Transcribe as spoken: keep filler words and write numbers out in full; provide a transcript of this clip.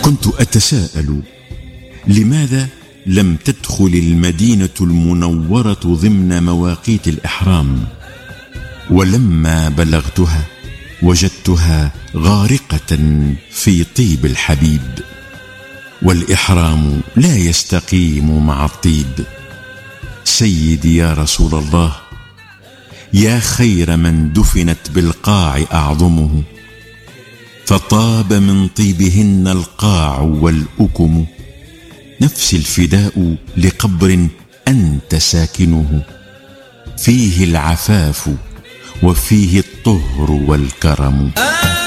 كنت أتساءل لماذا لم تدخل المدينة المنورة ضمن مواقيت الإحرام، ولما بلغتها وجدتها غارقة في طيب الحبيب، والإحرام لا يستقيم مع الطيب. سيدي يا رسول الله، يا خير من دفنت بالقاع أعظمه، فطاب من طيبهن القاع والأكم، نفس الفداء لقبر أنت ساكنه، فيه العفاف وفيه الطهر والكرم.